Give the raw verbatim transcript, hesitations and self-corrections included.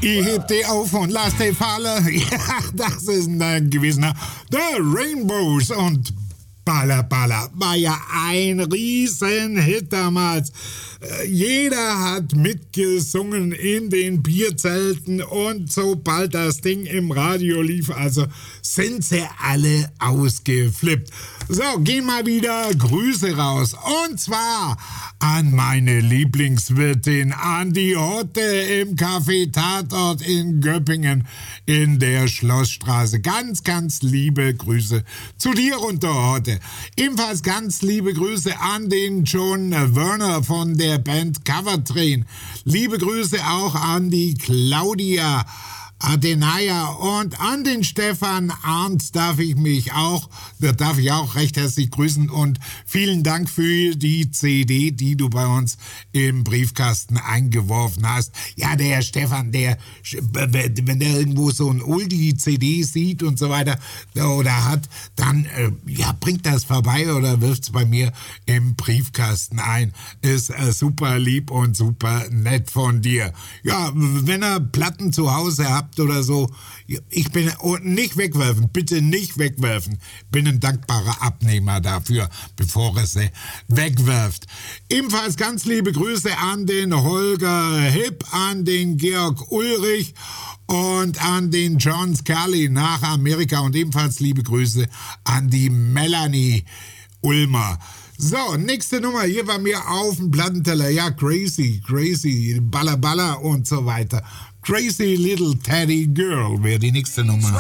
Ich heb die auf und lass die fallen. Ja, das ist ein gewisser The Rainbows und Baller, Baller war ja ein Riesenhit damals. Jeder hat mitgesungen in den Bierzelten und sobald das Ding im Radio lief, also sind sie alle ausgeflippt. So, gehen mal wieder Grüße raus. Und zwar an meine Lieblingswirtin, an die Hotte im Café Tatort in Göppingen in der Schlossstraße. Ganz, ganz liebe Grüße zu dir runter, Hotte. Ebenfalls ganz liebe Grüße an den John Werner von der Band Cover Train. Liebe Grüße auch an die Claudia Adenaya und an den Stefan Arndt darf ich mich auch, darf ich auch recht herzlich grüßen und vielen Dank für die C D, die du bei uns im Briefkasten eingeworfen hast. Ja, der Stefan, der, wenn der irgendwo so ein Oldie-C D sieht und so weiter oder hat, dann ja, bringt das vorbei oder wirft es bei mir im Briefkasten ein. Ist super lieb und super nett von dir. Ja, wenn ihr Platten zu Hause habt, oder so, ich bin nicht wegwerfen, bitte nicht wegwerfen. Bin ein dankbarer Abnehmer dafür, bevor er sie wegwirft. Ebenfalls ganz liebe Grüße an den Holger Hipp, an den Georg Ulrich und an den John Scully nach Amerika und ebenfalls liebe Grüße an die Melanie Ulmer. So, nächste Nummer, hier war mir auf dem Plattenteller, ja, Crazy, Crazy, Baller, Baller und so weiter. Crazy Little Teddy Girl wäre die nächste Nummer.